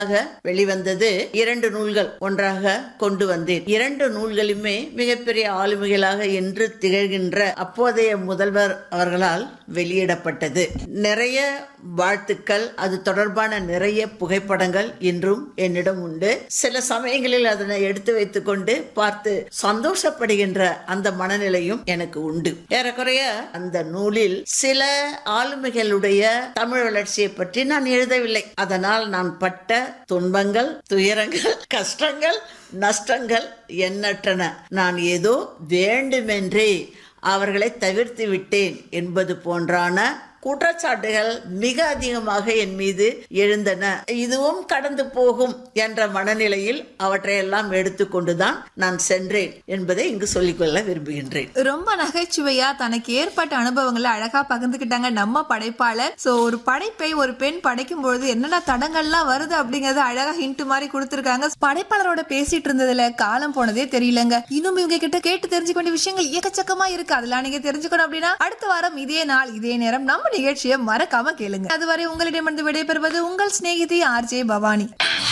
வெளிவந்தது 2 நூல்கள் ஒன்றாக கொண்டு வந்தேன். 2 நூல்களுமே மிகப்பெரிய ஆளுமைகளாக என்று திகழ்கின்ற அப்போதைய முதல்வர் அவர்களால் வெளியிடப்பட்டது. நிறைய வாழ்த்துக்கள், அது தொடர்பான நிறைய புகைப்படங்கள் இன்றும் என்னிடம் உண்டு. சில சமயங்களில் அதனை எடுத்து வைத்துக் கொண்டு பார்த்து சந்தோஷப்படுகின்ற அந்த மனநிலையும் எனக்கு உண்டு. ஏறக்குறைய அந்த நூலில் சில ஆளுமைகளுடைய தமிழ் வளர்ச்சியை பற்றி நான் எழுதவில்லை. அதனால் நான் பட்ட துன்பங்கள், துயரங்கள், கஷ்டங்கள், நஷ்டங்கள் எண்ணற்றன. நான் ஏதோ வேண்டுமென்றே அவர்களை தவிர்த்து விட்டேன் என்பது போன்றான குற்றச்சாட்டுகள் மிக அதிகமாக என் மீது எழுந்தன. இதுவும் கடந்து போகும் என்ற மனநிலையில் அவற்றையெல்லாம் எடுத்துக்கொண்டுதான் நான் சென்றேன் என்பதை இங்கு சொல்லிக்கொள்ள விரும்புகின்றேன். ரொம்ப நகைச்சுவையா தனக்கு ஏற்பட்ட அனுபவங்களை அழகா பகிர்ந்துக்கிட்டாங்க நம்ம படைப்பாளர். சோ ஒரு படைப்பை ஒரு பெண் படைக்கும் பொழுது என்னென்ன தடங்கள்லாம் வருது அப்படிங்கறத அழகா ஹிண்ட் மாதிரி கொடுத்திருக்காங்க. படைப்பாளரோட பேசிட்டு இருந்ததுல காலம் போனதே தெரியலங்க. இன்னும் இவங்க கிட்ட கேட்டு தெரிஞ்சுக்க வேண்டிய விஷயங்கள் ஏகச்சக்கமா இருக்கு. அதெல்லாம் நீங்க தெரிஞ்சுக்கணும் அப்படின்னா அடுத்த வாரம் இதே நாள் இதே நேரம் நம்ம நிகழ்ச்சியை மறக்காம கேளுங்க. அதுவரை உங்களிடமிருந்து விடைபெறுவது உங்கள் சிநேகிதி ஆர்ஜே பவானி.